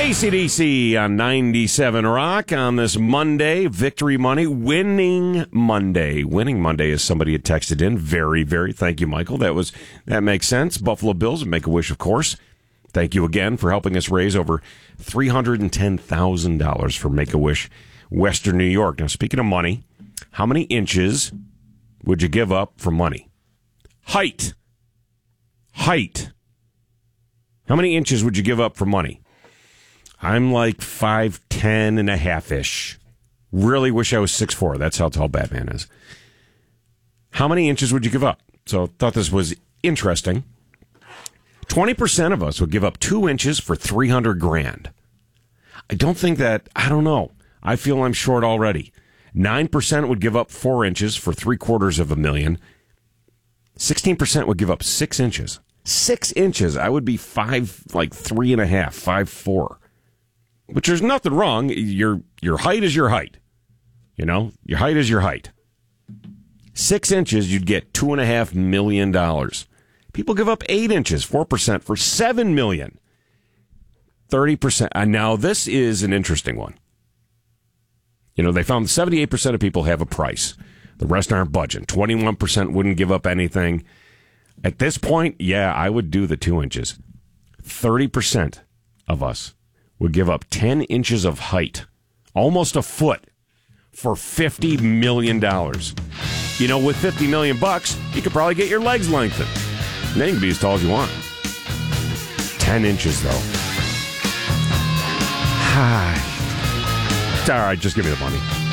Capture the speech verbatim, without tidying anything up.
A C D C on ninety-seven Rock on this Monday. Victory Money, winning Monday. Winning Monday, as somebody had texted in. Very, very, thank you, Michael. That was that makes sense. Buffalo Bills and Make-A-Wish, of course. Thank you again for helping us raise over three hundred ten thousand dollars for Make-A-Wish, Western New York. Now, speaking of money, how many inches would you give up for money? Height. Height. How many inches would you give up for money? I'm like five ten and a half-ish. Really wish I was six four. That's how tall Batman is. How many inches would you give up? So thought this was interesting. twenty percent of us would give up two inches for three hundred grand. I don't think that, I don't know. I feel I'm short already. nine percent would give up four inches for three quarters of a million. sixteen percent would give up six inches. Six inches. I would be five, like three and a half, five, four. Which there's nothing wrong. Your your height is your height. You know, your height is your height. Six inches, you'd get two and a half million dollars. People give up eight inches, four percent for seven million. Thirty percent. And now this is an interesting one. You know, they found seventy-eight percent of people have a price. The rest aren't budging. Twenty-one percent wouldn't give up anything. At this point, yeah, I would do the two inches. Thirty percent of us would give up ten inches of height, almost a foot, for fifty million dollars. You know, with fifty million bucks, you could probably get your legs lengthened. And then you can be as tall as you want. ten inches, though. All right, just give me the money.